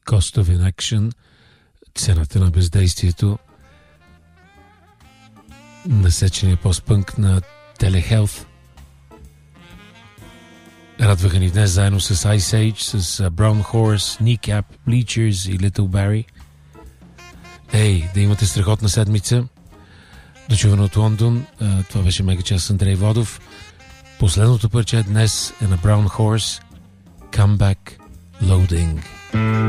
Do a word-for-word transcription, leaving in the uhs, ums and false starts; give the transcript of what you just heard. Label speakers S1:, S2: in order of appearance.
S1: Cost of Inaction, цената на бездействието, насечения постпънк на Телехелт. Радваха ни днес заедно с Ice Age, с Brown Horse, Kneecap, Bleachers и Little Barry. Ей, да имате страхотна седмица. Дочуване от Лондон. Това беше Мегачас с Андрей Водов. Последното парче днес е на Brown Horse, Come Back Loading.